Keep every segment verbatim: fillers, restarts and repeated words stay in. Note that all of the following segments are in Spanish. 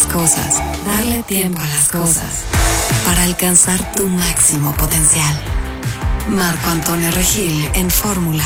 cosas, darle tiempo a las cosas, para alcanzar tu máximo potencial. Marco Antonio Regil en Fórmula.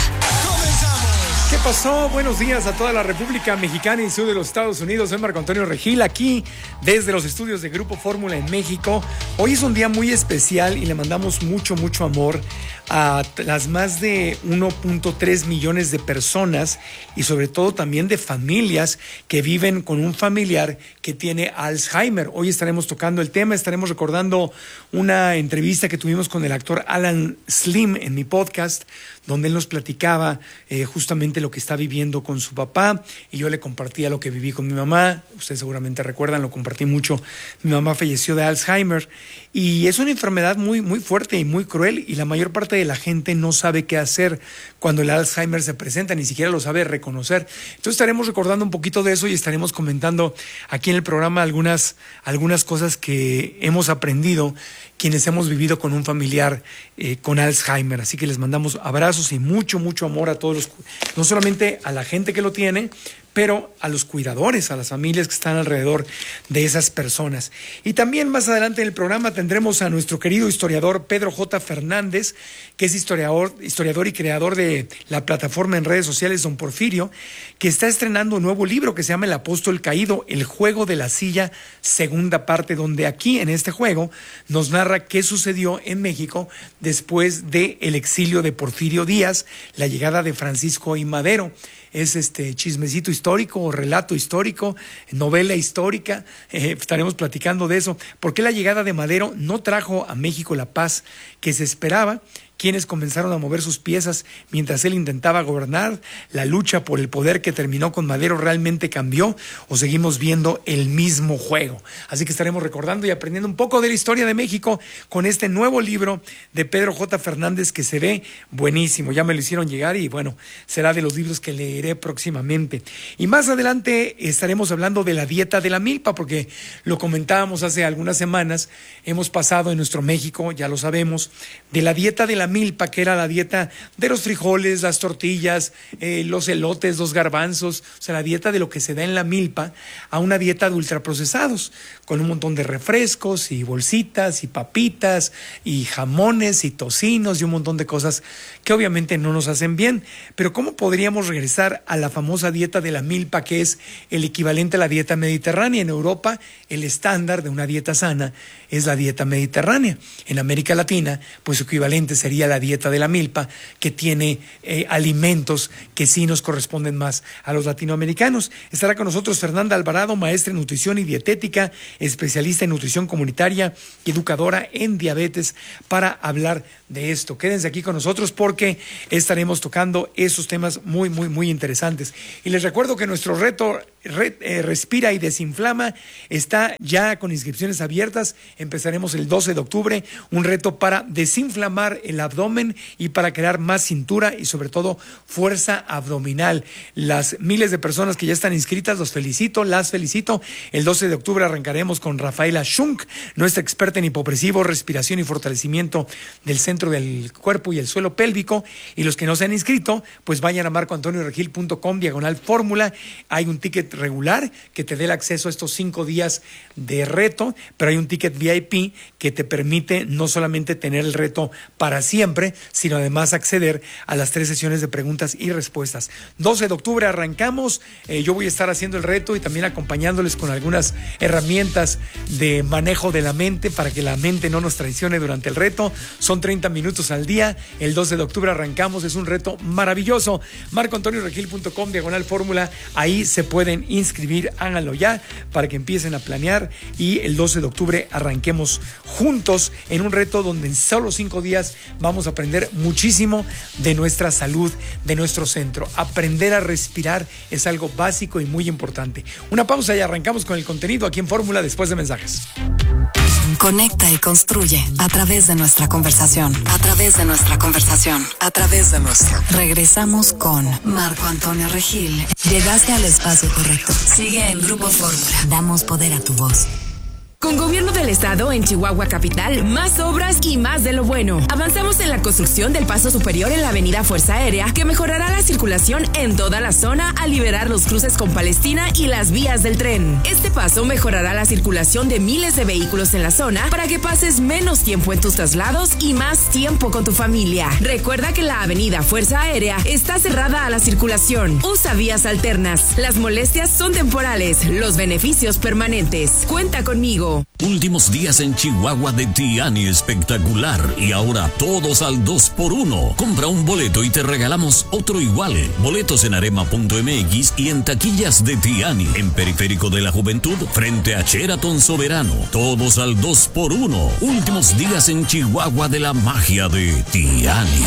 ¿Qué pasó? Buenos días a toda la República Mexicana y sur de los Estados Unidos. Soy Marco Antonio Regil, aquí desde los estudios de Grupo Fórmula en México. Hoy es un día muy especial y le mandamos mucho, mucho amor a las más de uno punto tres millones de personas y sobre todo también de familias que viven con un familiar que tiene Alzheimer. Hoy estaremos tocando el tema, estaremos recordando una entrevista que tuvimos con el actor Alan Slim en mi podcast, donde él nos platicaba eh, justamente lo que está viviendo con su papá y yo le compartía lo que viví con mi mamá. Ustedes seguramente recuerdan, lo compartí mucho. Mi mamá falleció de Alzheimer y es una enfermedad muy, muy fuerte y muy cruel y la mayor parte de la gente no sabe qué hacer cuando el Alzheimer se presenta, ni siquiera lo sabe reconocer. Entonces estaremos recordando un poquito de eso y estaremos comentando aquí en el programa algunas, algunas cosas que hemos aprendido quienes hemos vivido con un familiar eh, con Alzheimer. Así que les mandamos abrazos y mucho, mucho amor a todos los, no solamente a la gente que lo tiene, pero a los cuidadores, a las familias que están alrededor de esas personas. Y también más adelante en el programa tendremos a nuestro querido historiador Pedro J. Fernández, que es historiador, historiador y creador de la plataforma en redes sociales Don Porfirio, que está estrenando un nuevo libro que se llama El Apóstol Caído, El Juego de la Silla, segunda parte, donde aquí en este juego nos narra qué sucedió en México después del exilio de Porfirio Díaz, la llegada de Francisco I. Madero. Es este chismecito histórico o relato histórico, novela histórica, eh, estaremos platicando de eso. ¿Por qué la llegada de Madero no trajo a México la paz que se esperaba? Quienes comenzaron a mover sus piezas mientras él intentaba gobernar, la lucha por el poder que terminó con Madero realmente cambió o seguimos viendo el mismo juego. Así que estaremos recordando y aprendiendo un poco de la historia de México con este nuevo libro de Pedro J. Fernández que se ve buenísimo. Ya me lo hicieron llegar y bueno, será de los libros que leeré próximamente. Y más adelante estaremos hablando de la dieta de la milpa, porque lo comentábamos hace algunas semanas, hemos pasado en nuestro México, ya lo sabemos, de la dieta de la milpa, que era la dieta de los frijoles, las tortillas, eh, los elotes, los garbanzos, o sea, la dieta de lo que se da en la milpa, a una dieta de ultraprocesados, con un montón de refrescos y bolsitas y papitas y jamones y tocinos y un montón de cosas que obviamente no nos hacen bien. Pero ¿cómo podríamos regresar a la famosa dieta de la milpa, que es el equivalente a la dieta mediterránea? En Europa, el estándar de una dieta sana es la dieta mediterránea. En América Latina, pues su equivalente sería la dieta de la milpa, que tiene eh, alimentos que sí nos corresponden más a los latinoamericanos. Estará con nosotros Fernanda Alvarado, maestra en nutrición y dietética, especialista en nutrición comunitaria y educadora en diabetes, para hablar de esto. Quédense aquí con nosotros porque estaremos tocando esos temas muy, muy, muy interesantes. Y les recuerdo que nuestro reto Re, eh, Respira y Desinflama está ya con inscripciones abiertas. Empezaremos el doce de octubre, un reto para desinflamar el abdomen y para crear más cintura y sobre todo fuerza abdominal. Las miles de personas que ya están inscritas, los felicito, las felicito. El doce de octubre arrancaremos con Rafaela Schunk, nuestra experta en hipopresivo, respiración y fortalecimiento del centro del cuerpo y el suelo pélvico. Y los que no se han inscrito, pues vayan a marcoantonioregil punto com diagonal fórmula. Hay un ticket regular que te dé el acceso a estos cinco días de reto, pero hay un ticket V I P que te permite no solamente tener el reto para siempre, sino además acceder a las tres sesiones de preguntas y respuestas. doce de octubre arrancamos, eh, yo voy a estar haciendo el reto y también acompañándoles con algunas herramientas de manejo de la mente para que la mente no nos traicione durante el reto. Son treinta minutos al día, el doce de octubre arrancamos, es un reto maravilloso. marcoantonioregil punto com diagonal fórmula, ahí se pueden inscribir, háganlo ya para que empiecen a planear y el doce de octubre arranquemos juntos en un reto donde en solo cinco días vamos a aprender muchísimo de nuestra salud, de nuestro centro. Aprender a respirar es algo básico y muy importante. Una pausa y arrancamos con el contenido aquí en Fórmula después de mensajes. Conecta y construye a través de nuestra conversación, a través de nuestra conversación, a través de nuestra. Regresamos con Marco Antonio Regil. Llegaste al espacio correcto. Sigue en Grupo Fórmula. Damos poder a tu voz. Con Gobierno del Estado en Chihuahua Capital, más obras y más de lo bueno. Avanzamos en la construcción del paso superior en la avenida Fuerza Aérea, que mejorará la circulación en toda la zona al liberar los cruces con Palestina y las vías del tren. Este paso mejorará la circulación de miles de vehículos en la zona para que pases menos tiempo en tus traslados y más tiempo con tu familia. Recuerda que la avenida Fuerza Aérea está cerrada a la circulación. Usa vías alternas. Las molestias son temporales, los beneficios permanentes. Cuenta conmigo. Últimos días en Chihuahua de Tiani espectacular y ahora todos al dos por uno. Compra un boleto y te regalamos otro igual. Boletos en arema punto m x y en taquillas de Tiani, en Periférico de la Juventud, frente a Sheraton Soberano. Todos al dos por uno. Últimos días en Chihuahua de la magia de Tiani.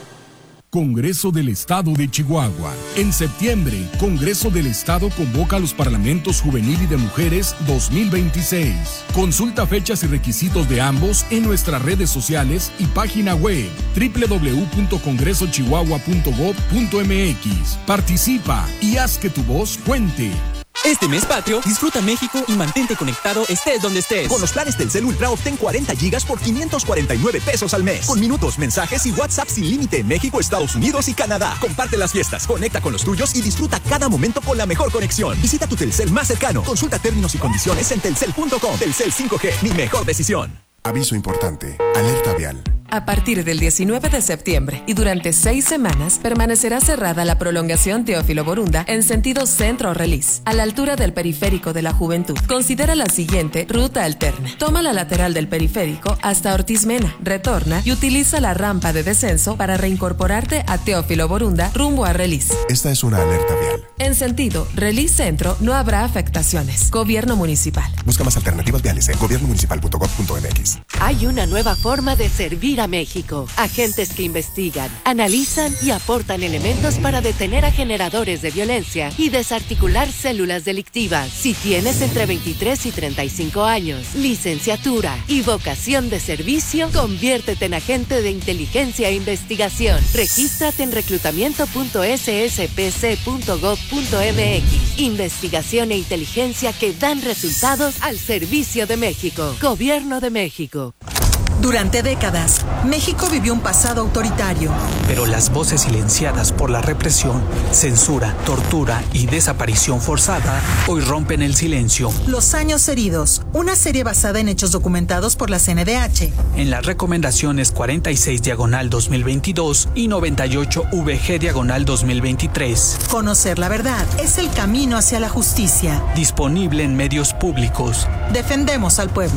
Congreso del Estado de Chihuahua. En septiembre, Congreso del Estado convoca a los Parlamentos Juvenil y de Mujeres dos mil veintiséis. Consulta fechas y requisitos de ambos en nuestras redes sociales y página web doble u doble u doble u punto congreso chihuahua punto gob punto m x. Participa y haz que tu voz cuente. Este mes patrio, disfruta México y mantente conectado estés donde estés. Con los planes Telcel Ultra obtén cuarenta gigas por quinientos cuarenta y nueve pesos al mes. Con minutos, mensajes y WhatsApp sin límite en México, Estados Unidos y Canadá. Comparte las fiestas, conecta con los tuyos y disfruta cada momento con la mejor conexión. Visita tu Telcel más cercano. Consulta términos y condiciones en telcel punto com. Telcel cinco G, mi mejor decisión. Aviso importante. Alerta vial. A partir del diecinueve de septiembre y durante seis semanas permanecerá cerrada la prolongación Teófilo Borunda en sentido centro-Relis, a la altura del Periférico de la Juventud. Considera la siguiente ruta alterna. Toma la lateral del periférico hasta Ortiz Mena, retorna y utiliza la rampa de descenso para reincorporarte a Teófilo Borunda rumbo a Relis. Esta es una alerta vial. En sentido Relis Centro no habrá afectaciones. Gobierno Municipal. Busca más alternativas viales en gobierno municipal punto gob punto m x. Hay una nueva forma de servir a México. Agentes que investigan, analizan y aportan elementos para detener a generadores de violencia y desarticular células delictivas. Si tienes entre veintitrés y treinta y cinco años, licenciatura y vocación de servicio, conviértete en agente de inteligencia e investigación. Regístrate en reclutamiento punto s s p c punto gob punto m x. Investigación e inteligencia que dan resultados al servicio de México. Gobierno de México. Durante décadas, México vivió un pasado autoritario. Pero las voces silenciadas por la represión, censura, tortura y desaparición forzada hoy rompen el silencio. Los años heridos, una serie basada en hechos documentados por la C N D H. En las recomendaciones cuarenta y seis diagonal dos mil veintidós y noventa y ocho V G diagonal dos mil veintitrés. Conocer la verdad es el camino hacia la justicia. Disponible en medios públicos. Defendemos al pueblo.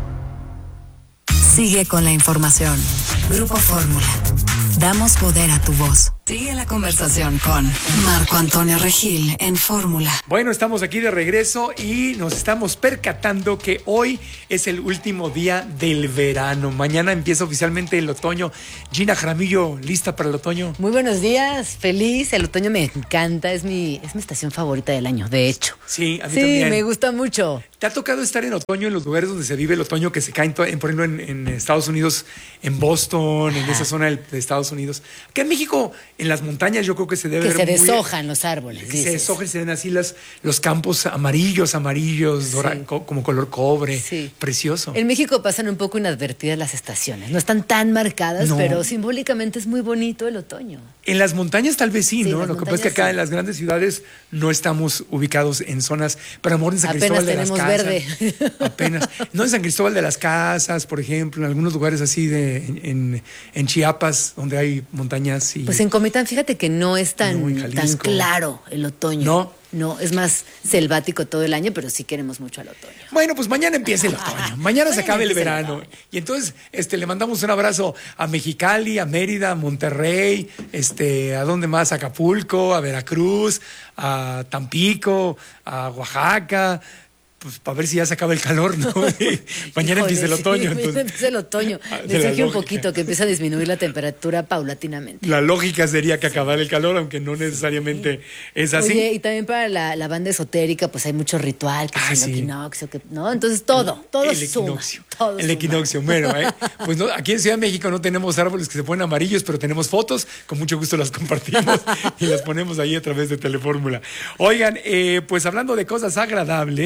Sigue con la información. Grupo Fórmula. Damos poder a tu voz. Sigue la conversación con Marco Antonio Regil en Fórmula. Bueno, estamos aquí de regreso y nos estamos percatando que hoy es el último día del verano. Mañana empieza oficialmente el otoño. Gina Jaramillo, ¿lista para el otoño? Muy buenos días, feliz. El otoño me encanta, es mi, es mi estación favorita del año, de hecho. Sí, a mí sí, también. Sí, me gusta mucho. ¿Te ha tocado estar en otoño en los lugares donde se vive el otoño que se caen, en, por ejemplo, en, en Estados Unidos, en Boston, Ajá. en esa zona de Estados Unidos? Acá en México, en las montañas, yo creo que se debe que ver se muy, deshojan los árboles. Que dices. Se deshojan y se ven así las, los campos amarillos, amarillos, sí. dora, co, como color cobre. Sí. Precioso. En México pasan un poco inadvertidas las estaciones. No están tan marcadas, no. pero simbólicamente es muy bonito el otoño. En las montañas tal vez sí, sí ¿no? Lo que pasa es que acá sí. en las grandes ciudades no estamos ubicados en zonas, pero amor en San Apenas Cristóbal de las Casas. Verde. Apenas. No en San Cristóbal de las Casas, por ejemplo, en algunos lugares así de en, en, en Chiapas, donde hay montañas. Y, pues en Comitán, fíjate que no es tan, no, tan claro el otoño. No. No, es más selvático todo el año, pero sí queremos mucho al otoño. Bueno, pues mañana empieza el otoño. Mañana se acaba el verano. Y entonces este, le mandamos un abrazo a Mexicali, a Mérida, a Monterrey, este, ¿a dónde más? A Acapulco, a Veracruz, a Tampico, a Oaxaca. Pues para ver si ya se acaba el calor, ¿no? Mañana Híjole, empieza el otoño. Sí, entonces, empieza el otoño. Desde un poquito, que empieza a disminuir la temperatura paulatinamente. La lógica sería que acabara el calor, aunque no necesariamente sí. es así. Oye, y también para la, la banda esotérica, pues hay mucho ritual, que ah, es el sí. equinoccio, que, ¿no? Entonces todo, todo el suma. Equinoccio. Todo el suma. equinoccio, bueno, ¿eh? Pues no, aquí en Ciudad de México no tenemos árboles que se ponen amarillos, pero tenemos fotos, con mucho gusto las compartimos y las ponemos ahí a través de Telefórmula. Oigan, eh, pues hablando de cosas agradables,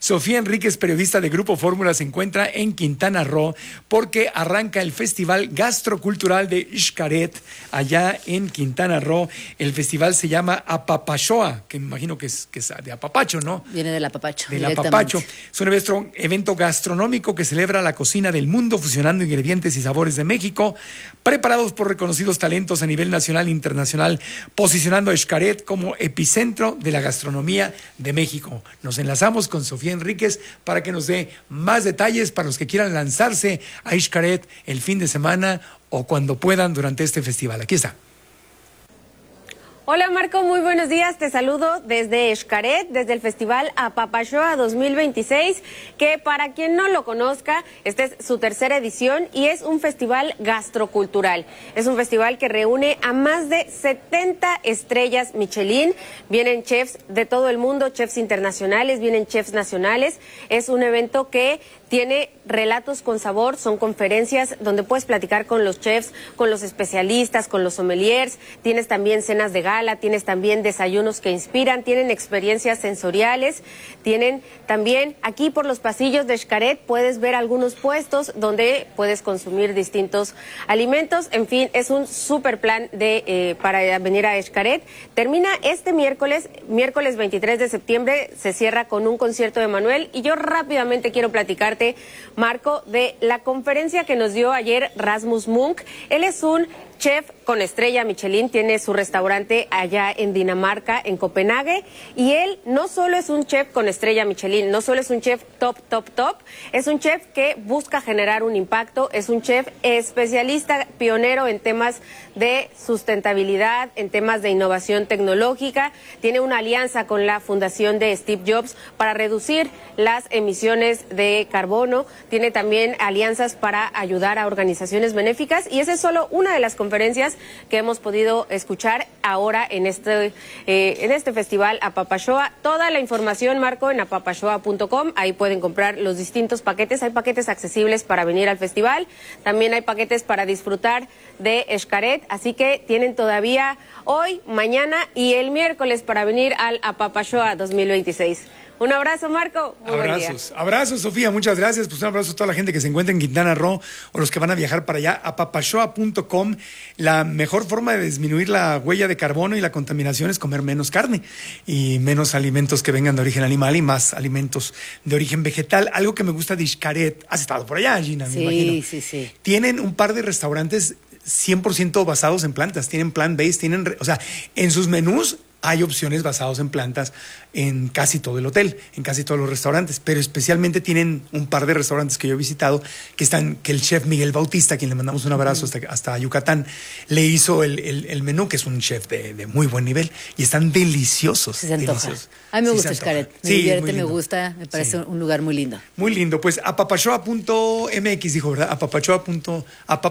Sofía Enríquez, periodista de Grupo Fórmula, se encuentra en Quintana Roo porque arranca el Festival Gastrocultural de Xcaret allá en Quintana Roo. El festival se llama Apapachoa, que me imagino que es, que es de apapacho, ¿no? Viene del apapacho. Del apapacho. Es un evento, evento gastronómico que celebra la cocina del mundo, fusionando ingredientes y sabores de México, preparados por reconocidos talentos a nivel nacional e internacional, posicionando a Xcaret como epicentro de la gastronomía de México. Nos enlazamos con Sofía Enríquez para que nos dé más detalles para los que quieran lanzarse a Xcaret el fin de semana o cuando puedan durante este festival. Aquí está. Hola Marco, muy buenos días. Te saludo desde Xcaret, desde el Festival Apapachoa dos mil veintiséis, que para quien no lo conozca, esta es su tercera edición y es un festival gastrocultural. Es un festival que reúne a más de setenta estrellas Michelin. Vienen chefs de todo el mundo, chefs internacionales, vienen chefs nacionales. Es un evento que tiene relatos con sabor, son conferencias donde puedes platicar con los chefs, con los especialistas, con los sommeliers. Tienes también cenas de gala, tienes también desayunos que inspiran, tienen experiencias sensoriales, tienen también aquí por los pasillos de Xcaret puedes ver algunos puestos donde puedes consumir distintos alimentos. En fin, es un súper plan de, eh, para venir a Xcaret. Termina este miércoles, miércoles veintitrés de septiembre, se cierra con un concierto de Manuel y yo rápidamente quiero platicarte, Marco, de la conferencia que nos dio ayer Rasmus Munk. Él es un chef con estrella Michelin, tiene su restaurante allá en Dinamarca, en Copenhague, y él no solo es un chef con estrella Michelin, no solo es un chef top, top, top, es un chef que busca generar un impacto, es un chef especialista, pionero en temas de sustentabilidad, en temas de innovación tecnológica, tiene una alianza con la fundación de Steve Jobs para reducir las emisiones de carbono, tiene también alianzas para ayudar a organizaciones benéficas, y esa es solo una de las conferencias que hemos podido escuchar ahora en este eh, en este festival Apapachoa. Toda la información, Marco, en apapachoa punto com, ahí pueden comprar los distintos paquetes, hay paquetes accesibles para venir al festival, también hay paquetes para disfrutar de Xcaret, así que tienen todavía hoy, mañana y el miércoles para venir al Apapachoa dos mil veintiséis. Un abrazo, Marco. Muy abrazos, abrazos, Sofía, muchas gracias. Pues un abrazo a toda la gente que se encuentra en Quintana Roo o los que van a viajar para allá. Apapachoa punto com. La mejor forma de disminuir la huella de carbono y la contaminación es comer menos carne y menos alimentos que vengan de origen animal y más alimentos de origen vegetal. Algo que me gusta de Xcaret. Has estado por allá, Gina, sí, me imagino. Sí, sí, sí. Tienen un par de restaurantes cien por ciento basados en plantas. Tienen plant-based, tienen, o sea, en sus menús hay opciones basadas en plantas en casi todo el hotel, en casi todos los restaurantes, pero especialmente tienen un par de restaurantes que yo he visitado que están, que el chef Miguel Bautista, a quien le mandamos un abrazo hasta, hasta Yucatán, le hizo el, el, el menú, que es un chef de, de muy buen nivel, y están deliciosos. Se antoja. Deliciosos. A mí me Sí, gusta se antoja. Xcaret, me Sí, divierte, muy me lindo. gusta, me parece Sí. un lugar muy lindo. Muy lindo, pues apapachoa punto m x, dijo, ¿verdad? Apapachoa punto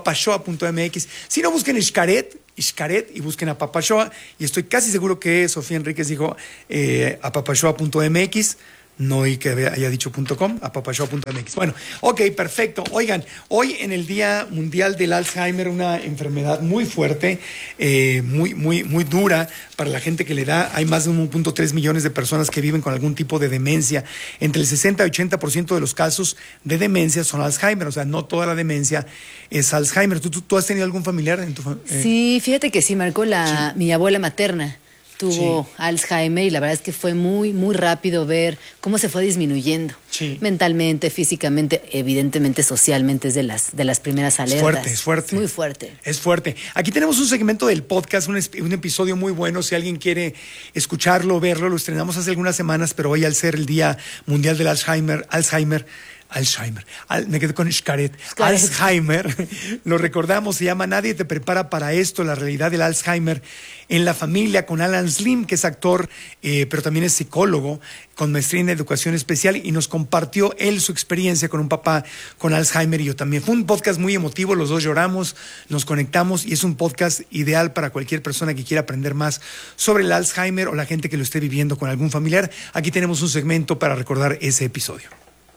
m x. Si no, busquen Xcaret, Xcaret y busquen Apapachoa, y estoy casi seguro que Sofía Enríquez dijo eh, apapachoa punto m x, no oí que haya dicho .com, apapachoa punto m x. Bueno, ok, perfecto. Oigan, hoy en el Día Mundial del Alzheimer, una enfermedad muy fuerte, eh, muy, muy, muy dura para la gente que le da. Hay más de uno punto tres millones de personas que viven con algún tipo de demencia. Entre el sesenta y ochenta por ciento de los casos de demencia son Alzheimer, o sea, no toda la demencia es Alzheimer. ¿Tú, tú, tú has tenido algún familiar en tu familia? Eh? Sí, fíjate que sí, Marco, la, Sí. mi abuela materna tuvo Sí. Alzheimer y la verdad es que fue muy, muy rápido ver cómo se fue disminuyendo. Sí. Mentalmente, físicamente, evidentemente, socialmente, es de las, de las primeras alertas. Es fuerte, es fuerte. Muy fuerte. Es fuerte. Aquí tenemos un segmento del podcast, un, un episodio muy bueno. Si alguien quiere escucharlo, verlo, lo estrenamos hace algunas semanas, pero hoy al ser el Día Mundial del Alzheimer, Alzheimer, Alzheimer, Al, me quedé con Xcaret, Xcaret. Alzheimer, lo recordamos, se llama Nadie te prepara para esto, la realidad del Alzheimer en la familia, con Alan Slim, que es actor, eh, pero también es psicólogo, con maestría en educación especial, y nos compartió él su experiencia con un papá con Alzheimer y yo también. Fue un podcast muy emotivo, los dos lloramos, nos conectamos, y es un podcast ideal para cualquier persona que quiera aprender más sobre el Alzheimer o la gente que lo esté viviendo con algún familiar. Aquí tenemos un segmento para recordar ese episodio.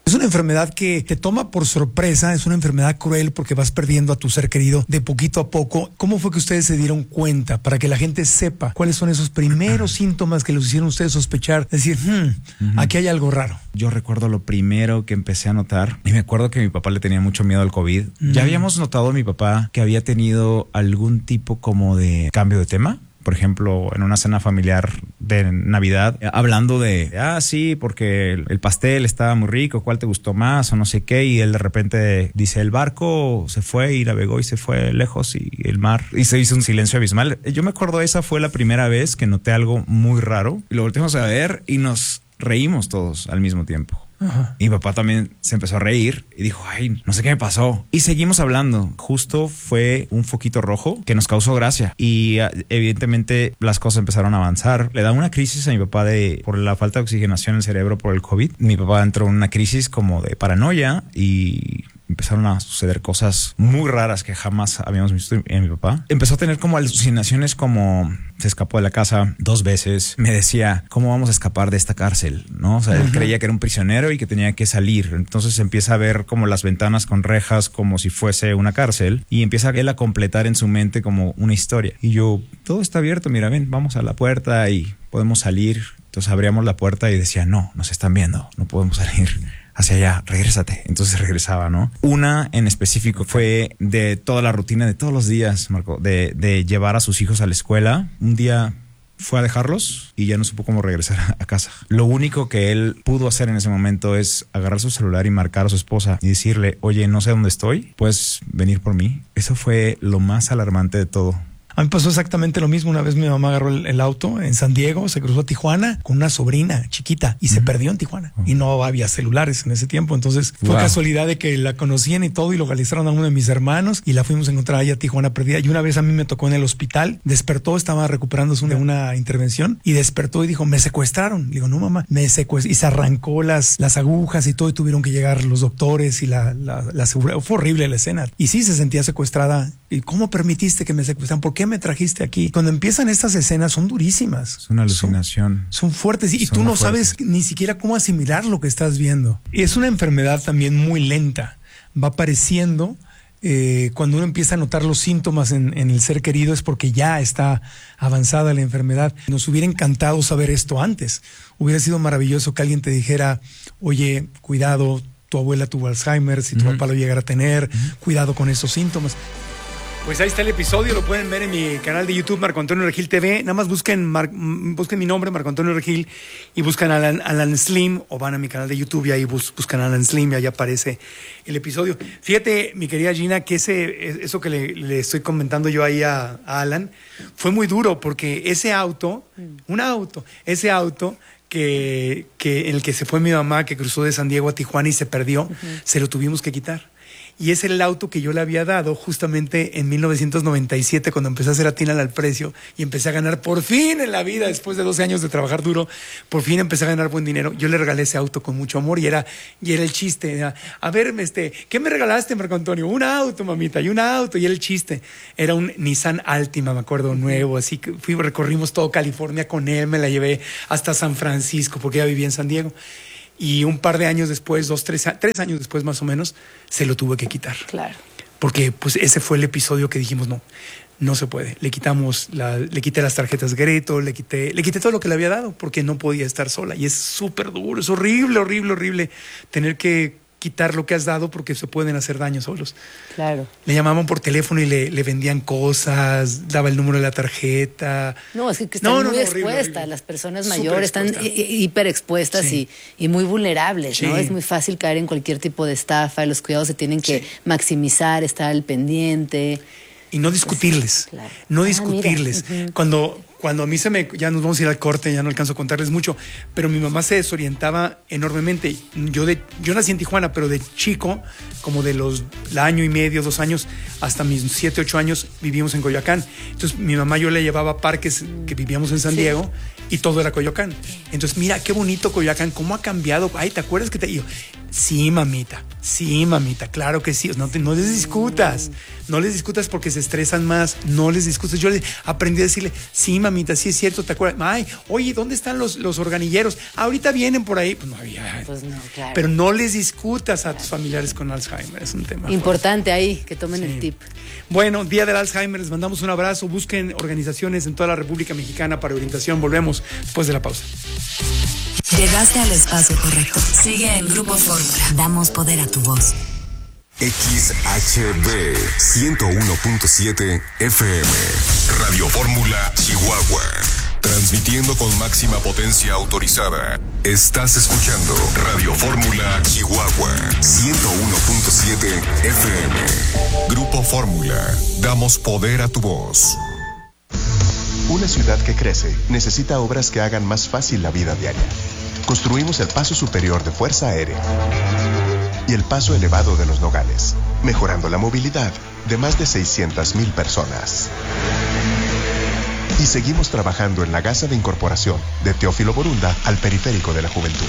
Es una enfermedad que te toma por sorpresa, es una enfermedad cruel porque vas perdiendo a tu ser querido de poquito a poco. ¿Cómo fue que ustedes se dieron cuenta para que la gente sepa cuáles son esos primeros síntomas que los hicieron ustedes sospechar? Decir, hmm, uh-huh. aquí hay algo raro. Yo recuerdo lo primero que empecé a notar, y me acuerdo que mi papá le tenía mucho miedo al COVID. Mm. Ya habíamos notado a mi papá que había tenido algún tipo como de cambio de tema. Por ejemplo, en una cena familiar de Navidad, hablando de, ah, sí, porque el pastel estaba muy rico, ¿cuál te gustó más? O no sé qué, y él de repente dice, el barco se fue y navegó y se fue lejos y el mar, y se hizo un silencio abismal. Yo me acuerdo, esa fue la primera vez que noté algo muy raro, y lo volteamos a ver y nos reímos todos al mismo tiempo. Ajá. Y mi papá también se empezó a reír y dijo, ay, no sé qué me pasó. Y seguimos hablando. Justo fue un foquito rojo que nos causó gracia. Y evidentemente las cosas empezaron a avanzar. Le da una crisis a mi papá de por la falta de oxigenación en el cerebro por el COVID. Mi papá entró en una crisis como de paranoia y empezaron a suceder cosas muy raras que jamás habíamos visto en mi papá. Empezó a tener como alucinaciones, como se escapó de la casa dos veces. Me decía, ¿cómo vamos a escapar de esta cárcel? ¿No? O sea, uh-huh. él creía que era un prisionero y que tenía que salir. Entonces empieza a ver como las ventanas con rejas como si fuese una cárcel y empieza él a completar en su mente como una historia. Y yo, todo está abierto, mira, ven, vamos a la puerta y podemos salir. Entonces abríamos la puerta y decía, no, nos están viendo, no podemos salir hacia allá, regrésate. Entonces regresaba, ¿no? Una en específico fue de toda la rutina de todos los días, Marco, de, de llevar a sus hijos a la escuela. Un día fue a dejarlos y ya no supo cómo regresar a casa. Lo único que él pudo hacer en ese momento es agarrar su celular y marcar a su esposa y decirle, oye, no sé dónde estoy, ¿puedes venir por mí? Eso fue lo más alarmante de todo. A mí pasó exactamente lo mismo. Una vez mi mamá agarró el, el auto en San Diego, se cruzó a Tijuana con una sobrina chiquita y uh-huh. se perdió en Tijuana. Uh-huh. Y no había celulares en ese tiempo. Entonces fue wow. casualidad de que la conocían y todo y localizaron a uno de mis hermanos y la fuimos a encontrar allá a Tijuana perdida. Y una vez a mí me tocó en el hospital, despertó, estaba recuperándose de una, una intervención y despertó y dijo, me secuestraron. Le digo, no mamá, me secuestraron. Y se arrancó las, las agujas y todo y tuvieron que llegar los doctores y la, la, la seguridad. Fue horrible la escena. Y sí, se sentía secuestrada. ¿Y cómo permitiste que me secuestraran? ¿Por qué me trajiste aquí? Cuando empiezan estas escenas son durísimas. Es una alucinación. Son, son fuertes y, y tú no fuertes. sabes ni siquiera cómo asimilar lo que estás viendo. Y es una enfermedad también muy lenta. Va apareciendo eh, cuando uno empieza a notar los síntomas en, en el ser querido es porque ya está avanzada la enfermedad. Nos hubiera encantado saber esto antes. Hubiera sido maravilloso que alguien te dijera, oye, cuidado, tu abuela tuvo Alzheimer, si tu uh-huh. papá lo llegara a tener, uh-huh. cuidado con estos síntomas. Pues ahí está el episodio, lo pueden ver en mi canal de YouTube, Marco Antonio Regil T V. Nada más busquen, Mar, busquen mi nombre, Marco Antonio Regil, y buscan Alan, Alan Slim, o van a mi canal de YouTube y ahí bus, buscan Alan Slim y ahí aparece el episodio. Fíjate, mi querida Gina, que ese, eso que le, le estoy comentando yo ahí a, a Alan fue muy duro porque ese auto, mm. un auto, ese auto... Que, que en el que se fue mi mamá, que cruzó de San Diego a Tijuana y se perdió, uh-huh. se lo tuvimos que quitar. Y es el auto que yo le había dado justamente en mil novecientos noventa y siete, cuando empecé a hacer Atínale al Precio y empecé a ganar por fin en la vida, después de doce años de trabajar duro, por fin empecé a ganar buen dinero. Yo le regalé ese auto con mucho amor y era, y era el chiste. Era, a ver, este, ¿qué me regalaste, Marco Antonio? Un auto, mamita, y un auto. Y era el chiste. Era un Nissan Altima, me acuerdo, nuevo. Así que fui, recorrimos todo California con él, me la llevé hasta San Francisco porque ella vivía en San Diego. Y un par de años después, dos, tres, tres años después más o menos, se lo tuve que quitar. Claro. Porque pues ese fue el episodio que dijimos, no, no se puede. Le quitamos, la, le quité las tarjetas de crédito, le quité, le quité todo lo que le había dado porque no podía estar sola. Y es súper duro, es horrible, horrible, horrible tener que quitar lo que has dado porque se pueden hacer daño solos. Claro. Le llamaban por teléfono y le, le vendían cosas, daba el número de la tarjeta. No, es que, que están no, no, muy no, expuestas. Horrible, horrible. Las personas mayores están hiperexpuestas sí. y, y muy vulnerables, sí. ¿no? Es muy fácil caer en cualquier tipo de estafa. Los cuidados se tienen que sí. maximizar, estar al pendiente. Y no discutirles. Sí, claro. No discutirles. Ah, uh-huh. Cuando... Cuando a mí se me... Ya nos vamos a ir al corte, ya no alcanzo a contarles mucho, pero mi mamá se desorientaba enormemente. Yo, de, yo nací en Tijuana, pero de chico, como de los el año y medio, dos años, hasta mis siete, ocho años, vivimos en Coyoacán. Entonces, mi mamá yo le llevaba a parques que vivíamos en San sí. Diego y todo era Coyoacán. Entonces, mira, qué bonito Coyoacán, cómo ha cambiado. Ay, ¿te acuerdas que te...? Yo, Sí, mamita. Sí, mamita, claro que sí. No, te, no les discutas. No les discutas porque se estresan más. No les discutas. Yo le aprendí a decirle, sí, mamita, sí es cierto, ¿te acuerdas? Ay, oye, ¿dónde están los, los organilleros? Ahorita vienen por ahí. Pues no había. Pues no, claro. Pero no les discutas a tus familiares con Alzheimer. Es un tema importante ahí, que tomen sí. el tip. Bueno, Día del Alzheimer, les mandamos un abrazo. Busquen organizaciones en toda la República Mexicana para orientación. Volvemos después de la pausa. Llegaste al espacio correcto. Sigue en Grupo Fórmula. Damos poder a tu voz. X H B ciento uno punto siete F M. Radio Fórmula Chihuahua. Transmitiendo con máxima potencia autorizada. Estás escuchando Radio Fórmula Chihuahua ciento uno punto siete F M. Grupo Fórmula. Damos poder a tu voz. Una ciudad que crece necesita obras que hagan más fácil la vida diaria. Construimos el paso superior de Fuerza Aérea y el paso elevado de Los Nogales, mejorando la movilidad de más de seiscientas mil personas. Y seguimos trabajando en la gasa de incorporación de Teófilo Borunda al periférico de la juventud.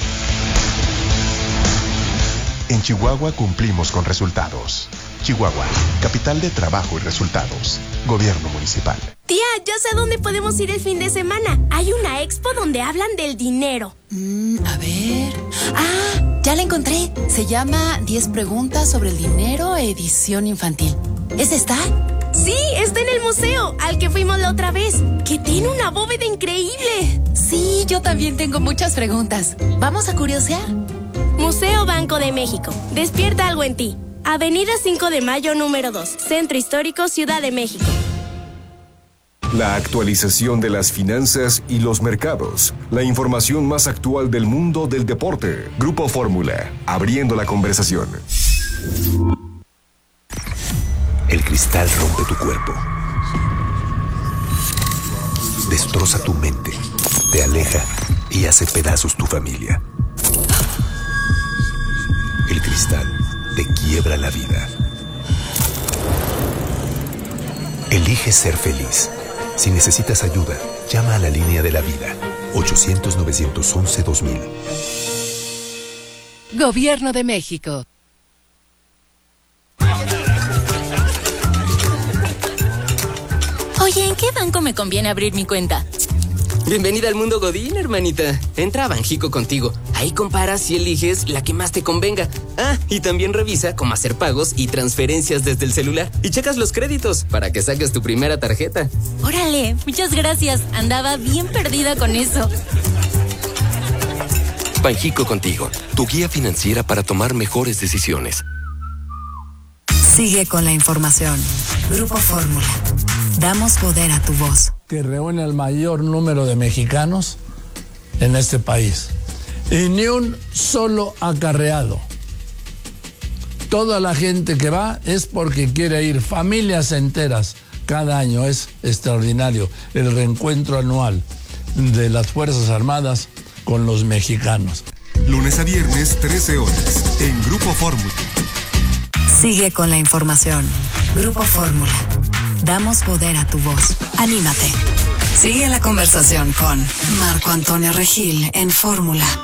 En Chihuahua cumplimos con resultados. Chihuahua, capital de trabajo y resultados. Gobierno municipal. Tía, ya sé dónde podemos ir el fin de semana. Hay una expo donde hablan del dinero. Mm, a ver. Ah, ya la encontré. Se llama diez preguntas sobre el dinero, edición infantil. ¿Es esta? Sí, está en el museo, al que fuimos la otra vez, que tiene una bóveda increíble. Sí, yo también tengo muchas preguntas. ¿Vamos a curiosear? Museo Banco de México. Despierta algo en ti. Avenida cinco de mayo, número dos. Centro Histórico, Ciudad de México. La actualización de las finanzas y los mercados. La información más actual del mundo del deporte. Grupo Fórmula. Abriendo la conversación. El cristal rompe tu cuerpo. Destroza tu mente. Te aleja y hace pedazos tu familia. El cristal te quiebra la vida. Elige ser feliz. Si necesitas ayuda, llama a la línea de la vida. ochocientos, novecientos once, dos mil. Gobierno de México. Oye, ¿en qué banco me conviene abrir mi cuenta? Bienvenida al mundo Godín, hermanita. Entra a Banjico Contigo. Ahí comparas y eliges la que más te convenga. Ah, y también revisa cómo hacer pagos y transferencias desde el celular. Y checas los créditos para que saques tu primera tarjeta. Órale, muchas gracias. Andaba bien perdida con eso. Banjico Contigo, tu guía financiera para tomar mejores decisiones. Sigue con la información. Grupo Fórmula. Damos poder a tu voz. Que reúne el mayor número de mexicanos en este país. Y ni un solo acarreado. Toda la gente que va es porque quiere ir, familias enteras. Cada año es extraordinario el reencuentro anual de las Fuerzas Armadas con los mexicanos. Lunes a viernes, trece horas, en Grupo Fórmula. Sigue con la información. Grupo Fórmula. Damos poder a tu voz. Anímate. Sigue la conversación con Marco Antonio Regil en Fórmula.